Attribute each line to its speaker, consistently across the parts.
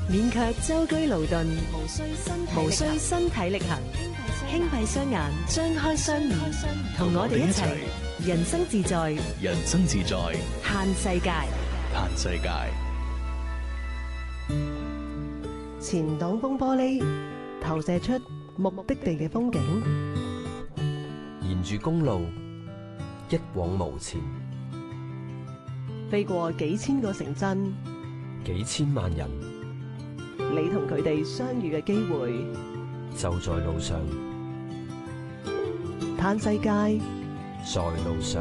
Speaker 1: 免卻舟車勞頓，無需身體力行，輕閉雙眼，張開雙耳，同我哋一齊人生自在，
Speaker 2: 人生自在，
Speaker 1: 嘆世界。
Speaker 2: 嘆世界。
Speaker 3: 前擋風玻璃投射出目的地嘅風景，
Speaker 4: 沿住公路一往無前，
Speaker 3: 飛過幾千個城鎮，
Speaker 4: 幾千萬人，
Speaker 3: 你同佢哋相遇嘅機會
Speaker 4: 就在路上。
Speaker 3: 嘆世界，
Speaker 4: 在路上。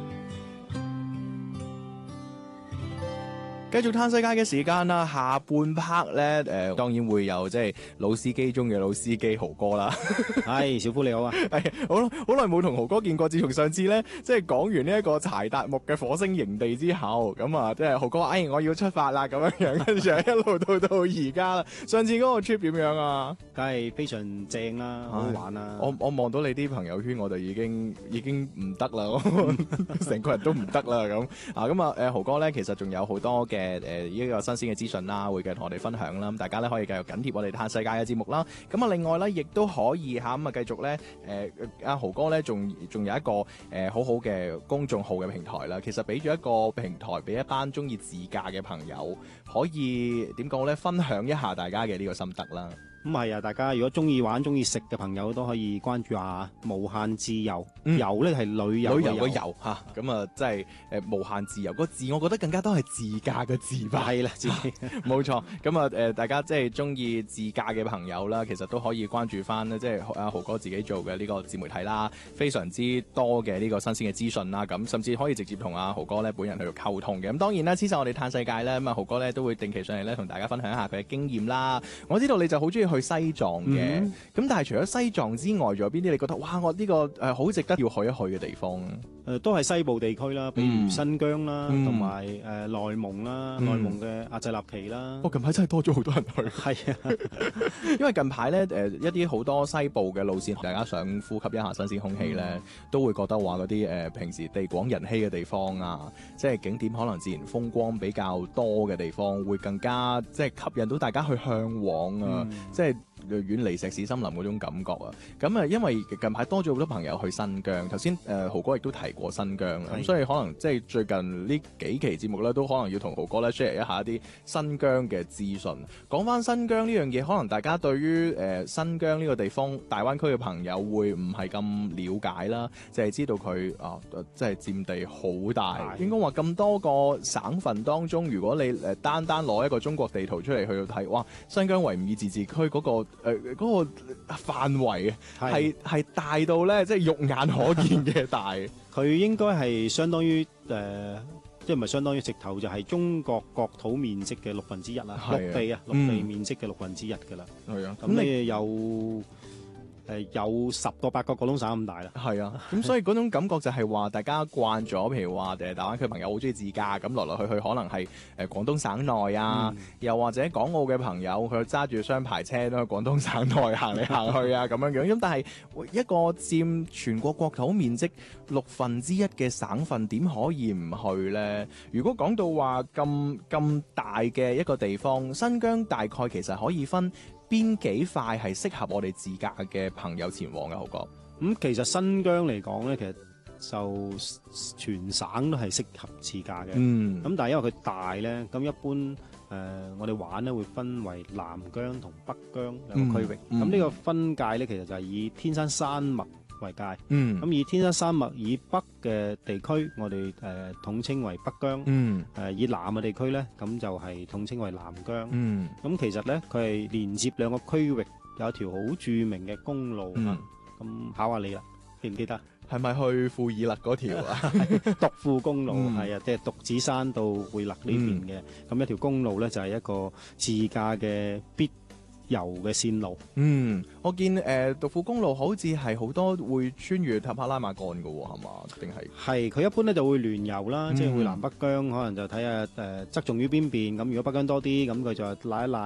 Speaker 2: 繼續嘆世界嘅時間啦，下半 part 咧，當然會有即係老司機中嘅老司機豪哥啦。
Speaker 5: 係小夫你好啊，
Speaker 2: 係好耐冇同豪哥見過，自從上次咧即係講完呢一個柴達木嘅火星營地之後，咁啊即係豪哥話，我要出發啦咁樣樣，跟住一路到而家啦。上次嗰個 trip 點樣啊？
Speaker 5: 梗係非常正啦，好好玩啦。
Speaker 2: 我望到你啲朋友圈，我就已經唔得啦，成個人都唔得啦咁啊。咁啊豪哥咧其實仲有好多嘅。呢個新鮮嘅資訊啦，會繼續同我哋分享啦。咁大家咧可以繼續緊貼我哋嘆世界嘅節目啦。咁啊，另外咧亦都可以咁啊，繼續咧阿豪哥咧仲有一個好好嘅公眾號嘅平台啦。其實俾咗一個平台俾一班中意自駕嘅朋友，可以點講咧？分享一下大家嘅呢個心得啦。
Speaker 5: 咁係啊，大家如果中意玩、中意食嘅朋友都可以關注下無限自由。遊咧係旅遊嘅遊
Speaker 2: 嚇，咁啊即係無限自由個字，我覺得更加多係自駕嘅自吧。
Speaker 5: 係啦，
Speaker 2: 冇錯。咁啊大家即係中意自駕嘅朋友啦，其實都可以關注翻咧，即係阿豪哥自己做嘅呢個自媒體啦，非常之多嘅呢個新鮮嘅資訊啦。咁甚至可以直接同阿豪哥咧本人去溝通嘅。咁當然啦，黐實我哋嘆世界咧，咁啊豪哥咧都會定期上嚟咧同大家分享一下佢嘅經驗啦。我知道你就好中意去西藏嘅，咁但係除咗西藏之外，仲有邊啲你覺得哇，我呢個好值得要去一去嘅地方？
Speaker 5: 都係西部地區啦，比如新疆啦，同埋內蒙啦，內蒙嘅阿濟納旗啦。
Speaker 2: 近排真係多咗好多人去。
Speaker 5: 係啊，
Speaker 2: 因為近排咧一啲好多西部嘅路線，大家想呼吸一下新鮮空氣咧，都會覺得話嗰啲平時地廣人稀嘅地方啊，即係景點可能自然風光比較多嘅地方，會更加即係吸引到大家去向往啊，即係遠離石屎森林嗰種感覺啊。咁啊，因為近排多咗好多朋友去新疆，頭先豪哥亦都提過新疆啦，咁所以可能即係最近呢幾期節目咧，都可能要同豪哥咧 share 一下一啲新疆嘅資訊。講翻新疆呢樣嘢，可能大家對於新疆呢個地方大灣區嘅朋友會唔係咁了解啦，就係知道佢即係佔地好大。應該話咁多個省份當中，如果你單攞一個中國地圖出嚟去睇，哇！新疆維吾爾自治區嗰個範圍係大到咧，即係肉眼可見嘅大。
Speaker 5: 佢應該係相當於即係唔係相當於直頭就係中國國土面積嘅1/6啦，陸地面積嘅1/6㗎啦。係啊，咁你有10個8個廣東省咁大啦。
Speaker 2: 係啊，咁所以嗰種感覺就係話大家慣咗，譬如話大灣區朋友好中意自駕，咁來去可能係廣東省內啊，又或者港澳嘅朋友佢揸住雙牌車都喺廣東省內行嚟行去啊咁樣樣。咁但係一個佔全國國土面積1/6嘅省份，點可以唔去呢？如果講到話咁大嘅一個地方，新疆大概其實可以分邊幾塊係適合我哋自駕嘅朋友前往嘅豪哥？
Speaker 5: 其實新疆嚟講咧，其實就全省都係適合自駕嘅。咁但係因為佢大咧，咁一般我哋玩咧會分為南疆同北疆兩個區域。咁呢個分界咧，其實就係以天山山脈為界。咁以天山山脈以北嘅地區，我哋統稱為北疆。以南嘅地區咧，咁就係統稱為南疆。咁其實咧，佢係連接兩個區域，有一條好著名嘅公路。咁考下你啦，記唔記得？
Speaker 2: 係咪去庫爾勒嗰條啊？
Speaker 5: 獨庫公路係啊，即係獨子山到庫爾勒呢邊嘅。咁一條公路咧，就係一個自駕嘅必遊嘅線路。
Speaker 2: 我見獨庫公路好似係好多會穿越塔克拉瑪干㗎喎，係嘛？定係
Speaker 5: 佢一般咧就會聯遊啦，即係會南北疆，可能就睇下側重於邊邊。咁如果北疆多啲，咁佢就拉一拉。